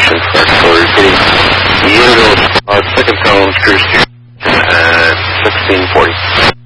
station. So we're repeating the unit of second tone, cruise to 1640.